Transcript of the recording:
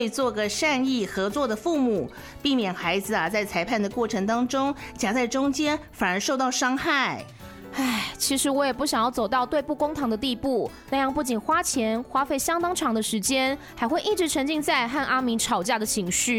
做个善意合作的父母，避免孩子在裁判的过程当中夹在中间，反而受到伤害。 其实我也不想要走到对簿公堂的地步，那样不仅花钱，花费相当长的时间，还会一直沉浸在和阿明吵架的情绪。